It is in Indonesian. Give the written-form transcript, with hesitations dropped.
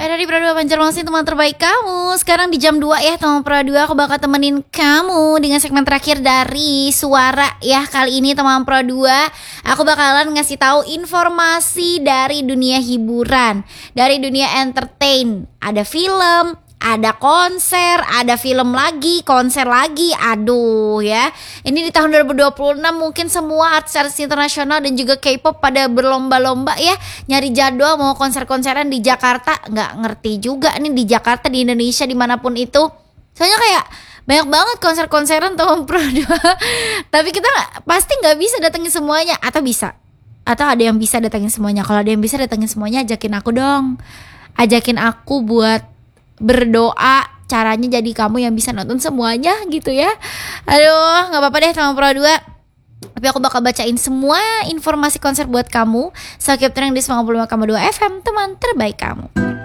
Ada di Pro 2 Banjarmasin, teman terbaik kamu. Sekarang di jam 2 ya, teman Pro 2, aku bakal temenin kamu dengan segmen terakhir dari Suara ya. Kali ini teman Pro 2, aku bakalan ngasih tahu informasi dari dunia hiburan, dari dunia entertain. Ada film, ada konser, ada film lagi, konser lagi. Aduh ya. Ini di tahun 2026 mungkin semua artis-artis internasional dan juga K-pop pada berlomba-lomba ya, nyari jadwal mau konser-konseran di Jakarta. Nggak ngerti juga nih di Jakarta, di Indonesia, dimanapun itu. Soalnya kayak banyak banget konser-konseran teman Pro 2. Tapi kita pasti nggak bisa datengin semuanya. Atau bisa, atau ada yang bisa datengin semuanya. Kalau ada yang bisa datengin semuanya, ajakin aku dong. Ajakin aku buat berdoa, caranya jadi kamu yang bisa nonton semuanya gitu ya. Aduh, gak apa-apa deh teman Pro 2, tapi aku bakal bacain semua informasi konser buat kamu. So keep tuning di 95,2 FM, teman terbaik kamu.